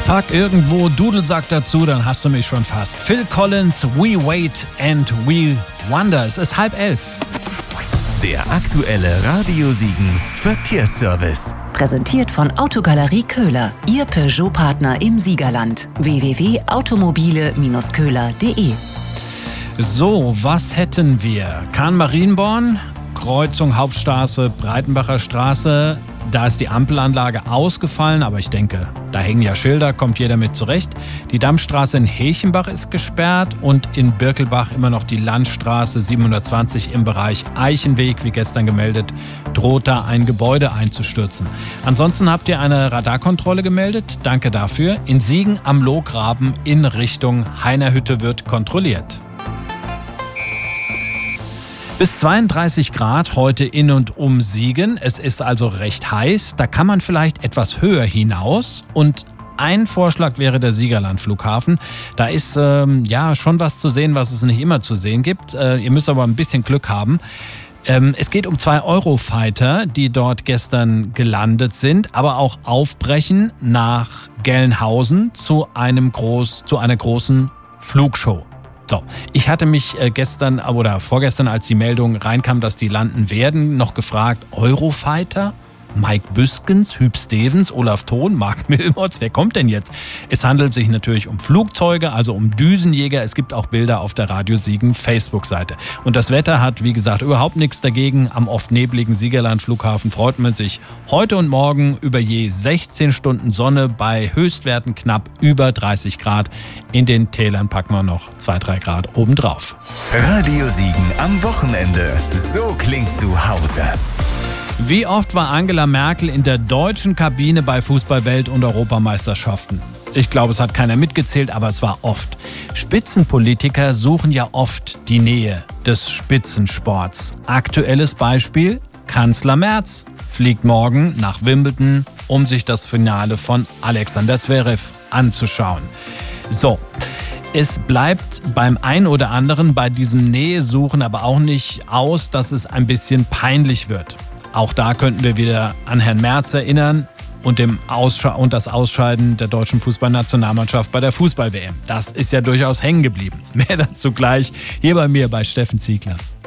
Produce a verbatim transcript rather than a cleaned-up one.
Pack irgendwo Dudelsack dazu, dann hast du mich schon fast. Phil Collins, We Wait and We Wonder. Es ist halb elf. Der aktuelle Radio Siegen Verkehrsservice. Präsentiert von Autogalerie Köhler, Ihr Peugeot-Partner im Siegerland. w w w punkt automobile Bindestrich köhler punkt de. So, was hätten wir? Kahn-Marienborn, Kreuzung Hauptstraße, Breitenbacher Straße. Da ist die Ampelanlage ausgefallen, aber ich denke, da hängen ja Schilder, kommt jeder mit zurecht. Die Dammstraße in Hechenbach ist gesperrt und in Birkelbach immer noch die Landstraße siebenhundertzwanzig im Bereich Eichenweg, wie gestern gemeldet, droht da ein Gebäude einzustürzen. Ansonsten habt ihr eine Radarkontrolle gemeldet, danke dafür. In Siegen am Lohgraben in Richtung Heinerhütte wird kontrolliert. Bis zweiunddreißig Grad heute in und um Siegen. Es ist also recht heiß. Da kann man vielleicht etwas höher hinaus. Und ein Vorschlag wäre der Siegerland-Flughafen. Da ist ähm, ja schon was zu sehen, was es nicht immer zu sehen gibt. Äh, ihr müsst aber ein bisschen Glück haben. Ähm, es geht um zwei Eurofighter, die dort gestern gelandet sind, aber auch aufbrechen nach Gelnhausen zu einem groß, zu einer großen Flugshow. So, ich hatte mich gestern oder vorgestern, als die Meldung reinkam, dass die landen werden, noch gefragt, Eurofighter? Mike Büskens, Hüb Stevens, Olaf Thon, Marc Milmots, wer kommt denn jetzt? Es handelt sich natürlich um Flugzeuge, also um Düsenjäger. Es gibt auch Bilder auf der Radio Siegen Facebook-Seite. Und das Wetter hat, wie gesagt, überhaupt nichts dagegen. Am oft nebligen Siegerland-Flughafen freut man sich heute und morgen über je sechzehn Stunden Sonne bei Höchstwerten knapp über dreißig Grad. In den Tälern packen wir noch zwei, drei Grad obendrauf. Radio Siegen am Wochenende. So klingt zu Hause. Wie oft war Angela Merkel in der deutschen Kabine bei Fußball-Welt- und Europameisterschaften? Ich glaube, es hat keiner mitgezählt, aber es war oft. Spitzenpolitiker suchen ja oft die Nähe des Spitzensports. Aktuelles Beispiel: Kanzler Merz fliegt morgen nach Wimbledon, um sich das Finale von Alexander Zverev anzuschauen. So. Es bleibt beim einen oder anderen bei diesem Nähesuchen aber auch nicht aus, dass es ein bisschen peinlich wird. Auch da könnten wir wieder an Herrn Merz erinnern und, dem Aussche- und das Ausscheiden der deutschen Fußballnationalmannschaft bei der Fußball-W M. Das ist ja durchaus hängen geblieben. Mehr dazu gleich hier bei mir bei Steffen Ziegler.